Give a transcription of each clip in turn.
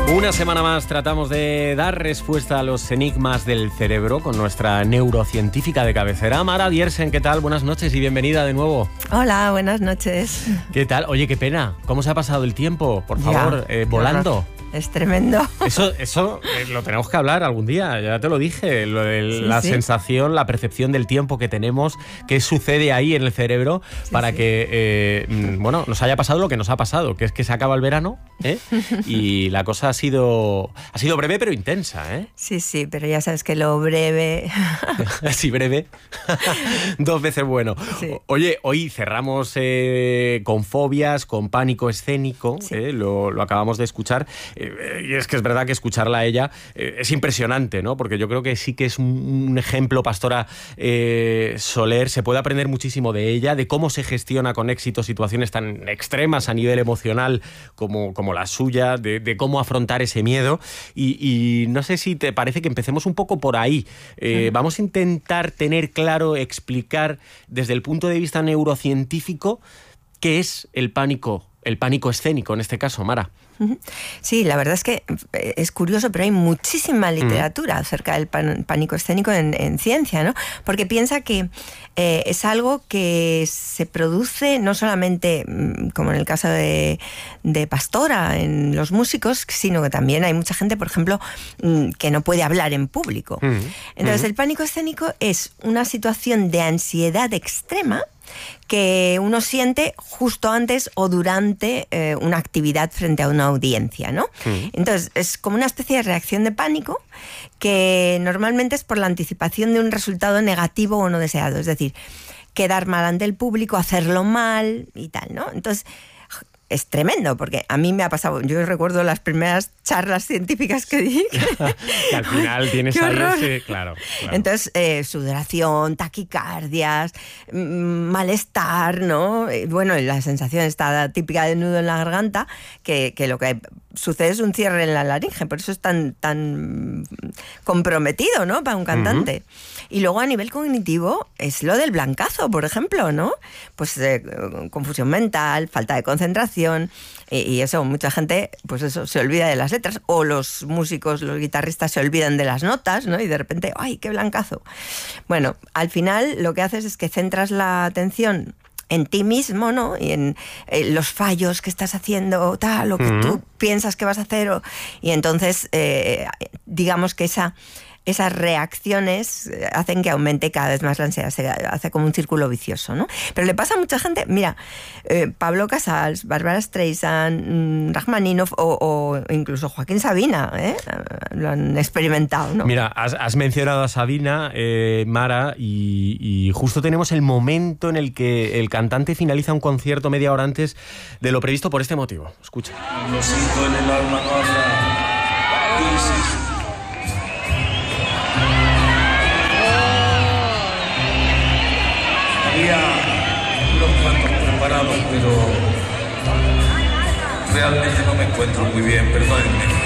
Una semana más tratamos de dar respuesta a los enigmas del cerebro con nuestra neurocientífica de cabecera, Mara Diersen. ¿Qué tal? Buenas noches y bienvenida de nuevo. Hola, buenas noches. ¿Qué tal? Oye, qué pena. ¿Cómo se ha pasado el tiempo? Por favor, volando. Es tremendo. Eso lo tenemos que hablar algún día, ya te lo dije, lo de la sensación, la percepción del tiempo que tenemos, qué sucede ahí en el cerebro para que, nos haya pasado lo que nos ha pasado, que es que se acaba el verano, y la cosa ha sido breve pero intensa, Sí, pero ya sabes que lo breve... Sí, breve. 2 veces bueno. Sí. Oye, hoy cerramos con fobias, con pánico escénico, lo acabamos de escuchar. Y es que es verdad que escucharla a ella es impresionante, ¿no? Porque yo creo que sí que es un ejemplo, Pastora Soler. Se puede aprender muchísimo de ella, de cómo se gestiona con éxito situaciones tan extremas a nivel emocional como la suya, de cómo afrontar ese miedo. Y no sé si te parece que empecemos un poco por ahí. Vamos a intentar tener claro, explicar desde el punto de vista neurocientífico qué es el pánico escénico, en este caso, Mara. Sí, la verdad es que es curioso, pero hay muchísima literatura acerca del pánico escénico en ciencia, ¿no? Porque piensa que es algo que se produce no solamente, como en el caso de Pastora, en los músicos, sino que también hay mucha gente, por ejemplo, que no puede hablar en público. Entonces, el pánico escénico es una situación de ansiedad extrema que uno siente justo antes o durante una actividad frente a una audiencia, ¿no? Entonces, es como una especie de reacción de pánico que normalmente es por la anticipación de un resultado negativo o no deseado, es decir, quedar mal ante el público, hacerlo mal y tal, ¿no? Entonces, es tremendo, porque a mí me ha pasado, yo recuerdo las primeras charlas científicas que di. Que al final tienes ahí ese, claro. Entonces, sudoración, taquicardias, malestar, ¿no? Bueno, la sensación está típica de nudo en la garganta, que lo que sucede es un cierre en la laringe, por eso es tan comprometido, ¿no? Para un cantante. Y luego a nivel cognitivo es lo del blancazo, por ejemplo, ¿no? Pues confusión mental, falta de concentración, y eso, mucha gente, pues eso, se olvida de las letras, o los músicos, los guitarristas se olvidan de las notas, ¿no? Y de repente, ¡ay, qué blancazo! Bueno, al final lo que haces es que centras la atención en ti mismo, ¿no? Y en los fallos que estás haciendo, tal, o que tú piensas que vas a hacer, y entonces, digamos que esas reacciones hacen que aumente cada vez más la ansiedad, se hace como un círculo vicioso, ¿no? Pero le pasa a mucha gente, mira, Pablo Casals, Bárbara Streisand, Rachmaninoff o incluso Joaquín Sabina, lo han experimentado, ¿no? Mira, has mencionado a Sabina, Mara, y justo tenemos el momento en el que el cantante finaliza un concierto media hora antes de lo previsto por este motivo. Escucha. Lo siento en el alma, no habrá crisis. Había unos cuantos preparados, pero realmente no me encuentro muy bien, perdónenme.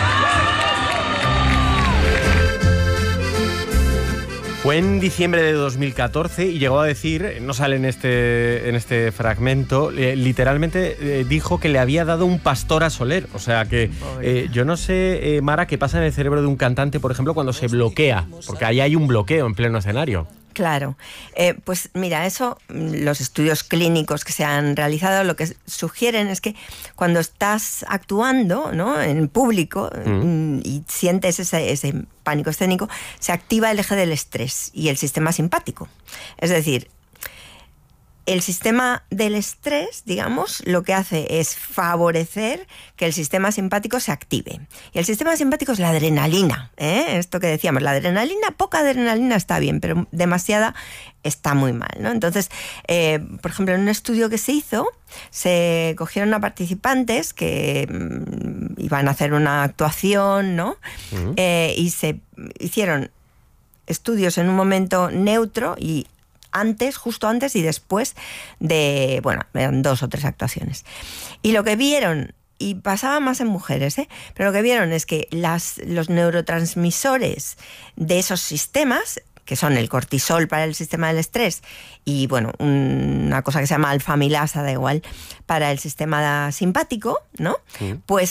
Fue en diciembre de 2014 y llegó a decir, no sale en este fragmento, literalmente dijo que le había dado un Pastora Soler. O sea que yo no sé, Mara, qué pasa en el cerebro de un cantante, por ejemplo, cuando se bloquea, porque ahí hay un bloqueo en pleno escenario. Claro, pues mira, eso, los estudios clínicos que se han realizado lo que sugieren es que cuando estás actuando, ¿no?, en público y sientes ese pánico escénico, se activa el eje del estrés y el sistema simpático. Es decir, el sistema del estrés, digamos, lo que hace es favorecer que el sistema simpático se active. Y el sistema simpático es la adrenalina, esto que decíamos, la adrenalina, poca adrenalina está bien, pero demasiada está muy mal, ¿no? Entonces, por ejemplo, en un estudio que se hizo, se cogieron a participantes que iban a hacer una actuación, ¿no? Y se hicieron estudios en un momento neutro y justo antes y después de, eran 2 o 3 actuaciones. Y lo que vieron, y pasaba más en mujeres, pero lo que vieron es que los neurotransmisores de esos sistemas, que son el cortisol para el sistema del estrés y, una cosa que se llama alfa-amilasa, da igual, para el sistema simpático, ¿no? Pues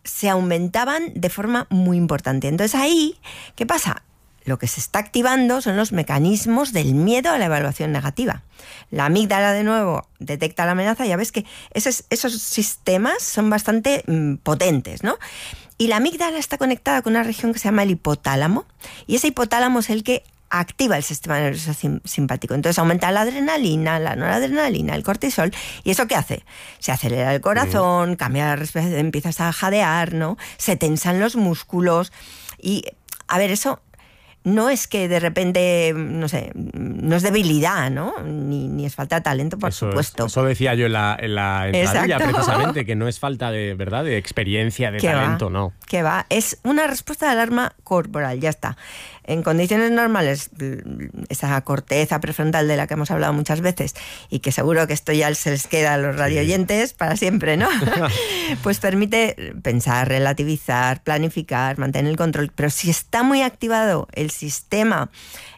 se aumentaban de forma muy importante. Entonces ahí, ¿qué pasa? Lo que se está activando son los mecanismos del miedo a la evaluación negativa. La amígdala, de nuevo, detecta la amenaza. Ya ves que esos sistemas son bastante potentes, ¿no? Y la amígdala está conectada con una región que se llama el hipotálamo. Y ese hipotálamo es el que activa el sistema nervioso simpático. Entonces aumenta la adrenalina, la noradrenalina, el cortisol. ¿Y eso qué hace? Se acelera el corazón, cambia la respiración, empiezas a jadear, ¿no? Se tensan los músculos. Y, a ver, eso no es que de repente, no sé, no es debilidad, ¿no? Ni es falta de talento, por supuesto. Eso decía yo en la entradilla, precisamente, que no es falta de, ¿verdad?, de experiencia, de talento, no. Que va, es una respuesta de alarma corporal, ya está. En condiciones normales, esa corteza prefrontal de la que hemos hablado muchas veces y que seguro que esto ya se les queda a los radioyentes para siempre, ¿no? Pues permite pensar, relativizar, planificar, mantener el control. Pero si está muy activado el sistema,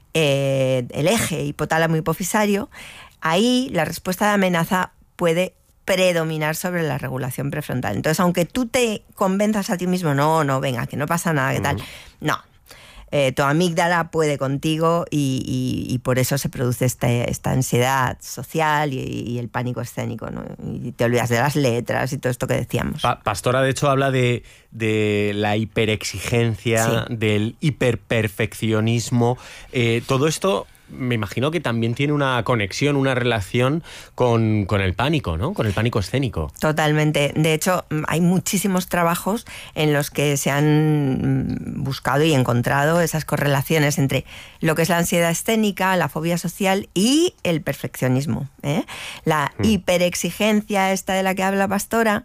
el eje hipotálamo-hipofisario, ahí la respuesta de amenaza puede predominar sobre la regulación prefrontal. Entonces, aunque tú te convenzas a ti mismo, no, venga, que no pasa nada, ¿qué tal? No. Tu amígdala puede contigo y por eso se produce esta ansiedad social y el pánico escénico, ¿no? Y te olvidas de las letras y todo esto que decíamos. Pastora, de hecho, habla de la hiperexigencia, sí, del hiperperfeccionismo. Todo esto me imagino que también tiene una conexión, una relación con el pánico, ¿no? Con el pánico escénico. Totalmente. De hecho, hay muchísimos trabajos en los que se han buscado y encontrado esas correlaciones entre lo que es la ansiedad escénica, la fobia social y el perfeccionismo, ¿eh? La hiperexigencia esta de la que habla Pastora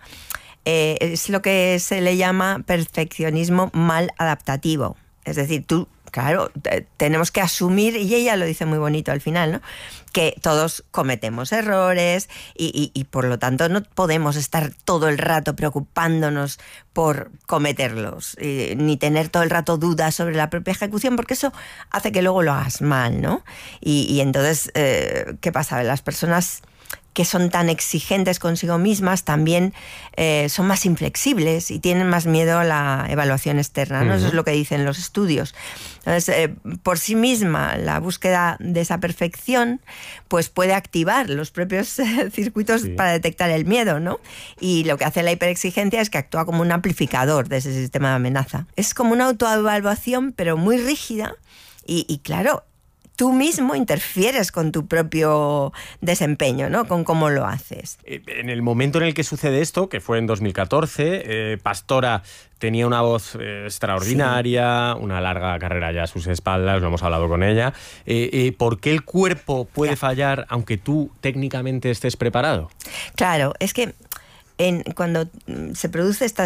es lo que se le llama perfeccionismo mal adaptativo. Es decir, claro, tenemos que asumir, y ella lo dice muy bonito al final, ¿no?, que todos cometemos errores y por lo tanto no podemos estar todo el rato preocupándonos por cometerlos, ni tener todo el rato dudas sobre la propia ejecución, porque eso hace que luego lo hagas mal, ¿no? Y entonces, ¿qué pasa? Las personas que son tan exigentes consigo mismas también son más inflexibles y tienen más miedo a la evaluación externa, ¿no? Eso es lo que dicen los estudios. Entonces, por sí misma, la búsqueda de esa perfección pues puede activar los propios circuitos, sí, para detectar el miedo, ¿no? Y lo que hace la hiperexigencia es que actúa como un amplificador de ese sistema de amenaza. Es como una autoevaluación, pero muy rígida y claro, tú mismo interfieres con tu propio desempeño, ¿no? Con cómo lo haces. En el momento en el que sucede esto, que fue en 2014, Pastora tenía una voz extraordinaria, sí, una larga carrera ya a sus espaldas, lo hemos hablado con ella. ¿Por qué el cuerpo puede fallar aunque tú técnicamente estés preparado? Claro, es que cuando se produce esta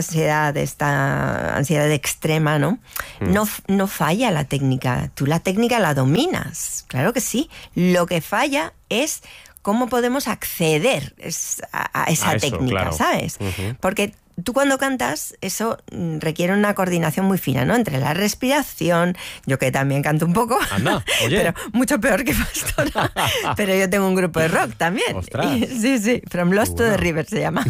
ansiedad extrema, ¿no? No falla la técnica. Tú la técnica la dominas, claro que sí. Lo que falla es cómo podemos acceder a esa técnica, claro, ¿sabes? Porque tú cuando cantas, eso requiere una coordinación muy fina, ¿no? Entre la respiración, yo que también canto un poco, anda, oye, pero mucho peor que Pastora, pero yo tengo un grupo de rock también. ¡Ostras! Sí, From Lost to the River se llama.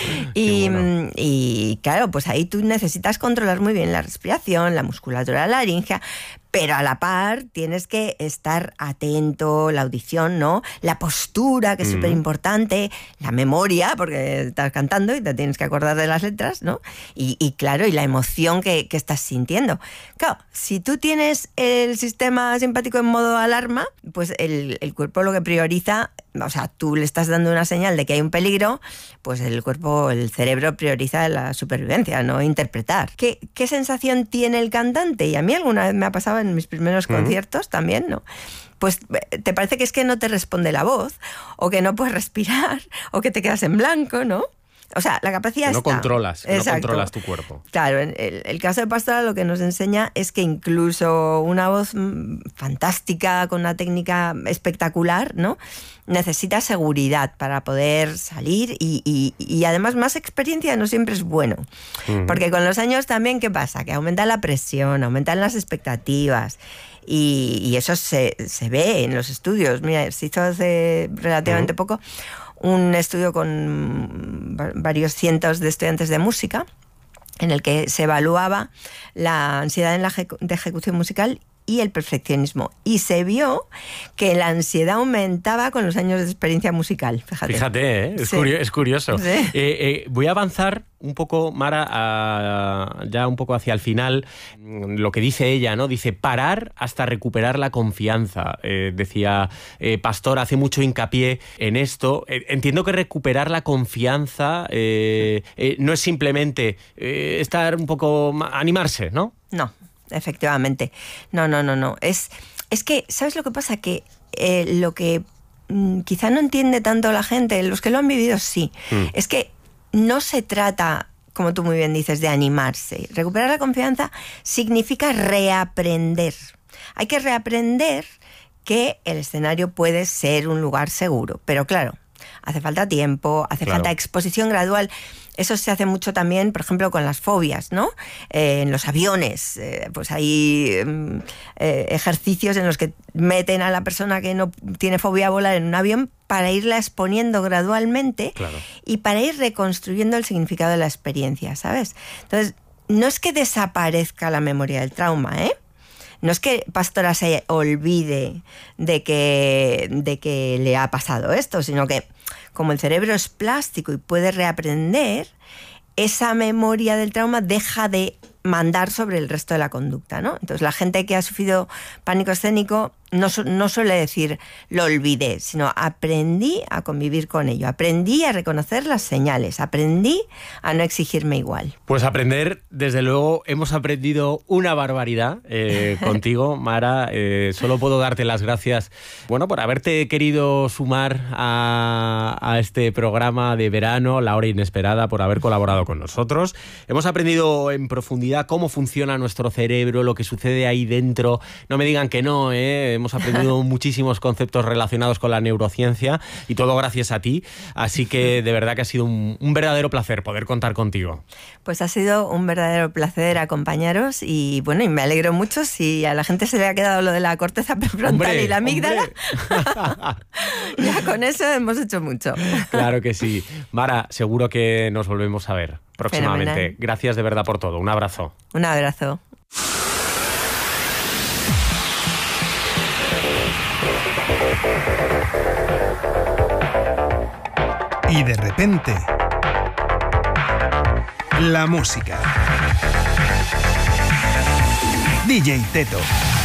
Y claro, pues ahí tú necesitas controlar muy bien la respiración, la musculatura laríngea, pero a la par tienes que estar atento, la audición, ¿no? La postura, que es súper importante, la memoria, porque estás cantando y te tienes que acordar de las letras, ¿no? Y claro, y la emoción que estás sintiendo. Claro, si tú tienes el sistema simpático en modo alarma, pues el cuerpo lo que prioriza, o sea, tú le estás dando una señal de que hay un peligro, pues el cerebro prioriza la supervivencia, no interpretar. ¿Qué sensación tiene el cantante? Y a mí alguna vez me ha pasado en mis primeros conciertos también, ¿no? Pues te parece que es que no te responde la voz, o que no puedes respirar, o que te quedas en blanco, ¿no? O sea, la capacidad no está. Controlas tu cuerpo. Claro, el caso de Pastora lo que nos enseña es que incluso una voz fantástica, con una técnica espectacular, ¿no?, necesita seguridad para poder salir y además más experiencia no siempre es bueno. Porque con los años también, ¿qué pasa? Que aumenta la presión, aumentan las expectativas y eso se ve en los estudios. Mira, se hizo hace relativamente poco un estudio con varios cientos de estudiantes de música en el que se evaluaba la ansiedad en de ejecución musical y el perfeccionismo. Y se vio que la ansiedad aumentaba con los años de experiencia musical. Fíjate, ¿eh? Es curioso. Sí. Voy a avanzar un poco, Mara, ya un poco hacia el final. Lo que dice ella, ¿no? Dice, parar hasta recuperar la confianza. Decía Pastor, hace mucho hincapié en esto. Entiendo que recuperar la confianza no es simplemente estar un poco... animarse, ¿no? No. Efectivamente. No. Es que, ¿sabes lo que pasa? Que lo que quizá no entiende tanto la gente, los que lo han vivido sí, es que no se trata, como tú muy bien dices, de animarse. Recuperar la confianza significa reaprender. Hay que reaprender que el escenario puede ser un lugar seguro, pero claro, hace falta tiempo, hace falta exposición gradual. Eso se hace mucho también, por ejemplo, con las fobias, ¿no? En los aviones, pues hay ejercicios en los que meten a la persona que no tiene fobia a volar en un avión para irla exponiendo gradualmente y para ir reconstruyendo el significado de la experiencia, ¿sabes? Entonces, no es que desaparezca la memoria del trauma, ¿eh? No es que Pastora se olvide de que le ha pasado esto, sino que como el cerebro es plástico y puede reaprender, esa memoria del trauma deja de mandar sobre el resto de la conducta, ¿no? Entonces la gente que ha sufrido pánico escénico no suele decir lo olvidé, sino aprendí a convivir con ello, aprendí a reconocer las señales, aprendí a no exigirme igual. Pues aprender, desde luego, hemos aprendido una barbaridad contigo, Mara. Solo puedo darte las gracias, bueno, por haberte querido sumar a este programa de verano, La Hora Inesperada, por haber colaborado con nosotros. Hemos aprendido en profundidad cómo funciona nuestro cerebro, lo que sucede ahí dentro. No me digan que no, hemos aprendido muchísimos conceptos relacionados con la neurociencia y todo gracias a ti. Así que de verdad que ha sido un verdadero placer poder contar contigo. Pues ha sido un verdadero placer acompañaros y bueno, y me alegro mucho si a la gente se le ha quedado lo de la corteza prefrontal y la amígdala. Ya con eso hemos hecho mucho. Claro que sí. Mara, seguro que nos volvemos a ver próximamente. Fenomenal. Gracias de verdad por todo. Un abrazo. Un abrazo. Y de repente, la música. DJ Teto.